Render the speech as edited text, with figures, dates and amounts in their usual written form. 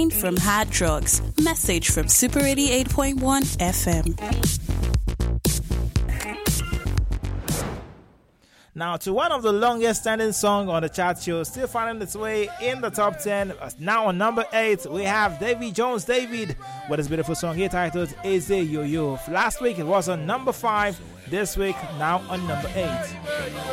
pain from hard drugs. Message from Super 88.1 FM. Now to one of the longest standing songs on the chart show, still finding its way in the top 10. Now on number 8, we have Davy Jones David with his beautiful song here titled Eze Yo Yo. Last week it was on number 5. This week, now on number 8.